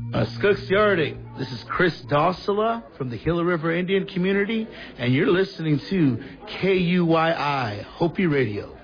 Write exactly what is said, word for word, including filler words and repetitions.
Uh, Skooks Yarding. This is Chris Dossala from the Gila River Indian Community, and you're listening to K U Y I, Hopi Radio.